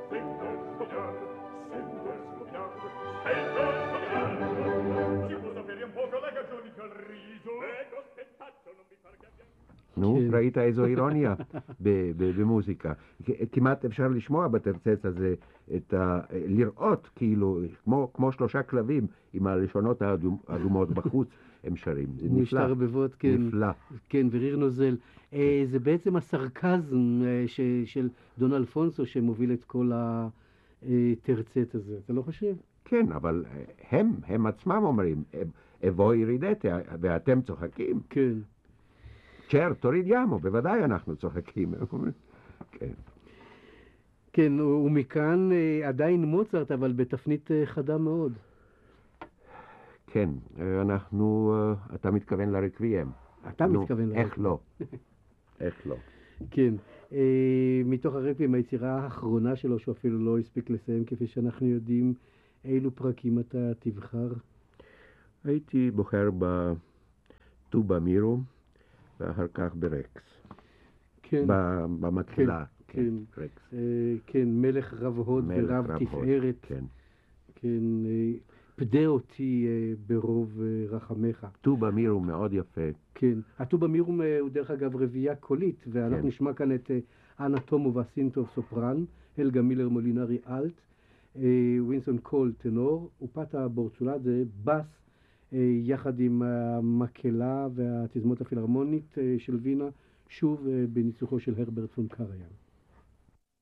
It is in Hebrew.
נו, ראית איזו אירוניה במוזיקה. כמעט אפשר לשמוע בתרצץ הזה, לראות כאילו, כמו שלושה כלבים עם הלשונות האדומות בחוץ, הם שרים. זה נפלא. משתרבבות, כן. נפלא. כן, וריר נוזל. זה בעצם הסרקזם של דון אלפונסו שמוביל את כל התרצץ הזה. אתה לא חושב? כן, אבל הם עצמם אומרים, אבוי רידטה, ואתם צוחקים. כן. צ'ר, תוריד ימו, בוודאי אנחנו צוחקים. כן. כן, ומכאן עדיין מוצרט, אבל בתפנית חדה מאוד. כן, אתה מתכוון לרקוויאם. אתה מתכוון לרקוויאם. איך לא? איך לא? כן, מתוך הרקוויאם, היצירה האחרונה שלו, שהוא אפילו לא הספיק לסיים, כפי שאנחנו יודעים, אילו פרקים אתה תבחר? הייתי בוחר בטובה מירו, ואחר כך ברקס. כן. במקהלה. כן, כן. רקס. כן, מלך רב הוד ורב תפארת. כן. כן, פדה אותי ברוב רחמך. טובה מירו מאוד יפה. כן, הטובה מירו הוא דרך אגב רביעייה קולית, ואנחנו כן. נשמע כאן את אנה תומו והסינטוב סופרן, הלגה מילר מולינרי אלט, ווינסון קול טנור, ופטה בורצולדה בס, יחד עם המקהלה והתזמורת הפילהרמונית של וינה, שוב בניצוחו של הרברט פון קריין.